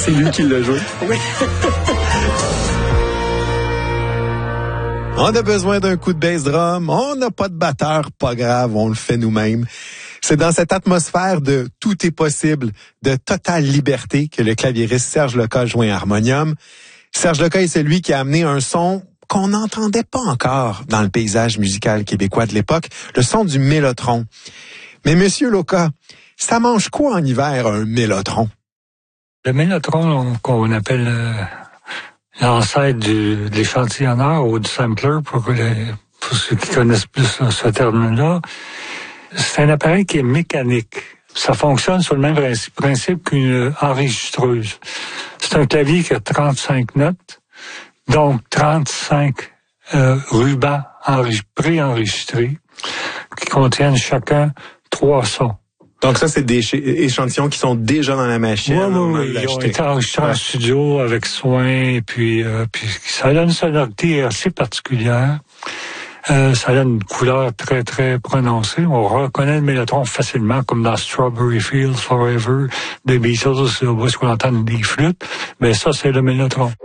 C'est lui qui l'a joué. Oui. On a besoin d'un coup de bass drum, on n'a pas de batteur, pas grave, on le fait nous-mêmes. C'est dans cette atmosphère de tout est possible, de totale liberté que le claviériste Serge Leca joint Harmonium. Serge Leca est celui qui a amené un son qu'on n'entendait pas encore dans le paysage musical québécois de l'époque, le son du mélotron. Mais Monsieur Leca, ça mange quoi en hiver, un mélotron? Le mélotron, qu'on appelle l'ancêtre de l'échantillonneur ou du sampler, pour ceux qui connaissent plus ce terme-là, c'est un appareil qui est mécanique. Ça fonctionne sur le même principe qu'une enregistreuse. C'est un clavier qui a 35 notes, donc 35 rubans préenregistrés qui contiennent chacun 3 sons. Donc ça, c'est des échantillons qui sont déjà dans la machine. Oui, ils ont été enregistrés en studio avec soin, et puis ça donne une sonorité assez particulière. Ça donne une couleur très, très prononcée. On reconnaît le mélotron facilement, comme dans Strawberry Fields Forever, des Beatles, où est-ce qu'on entend des flûtes. Mais ça, c'est le mélotron.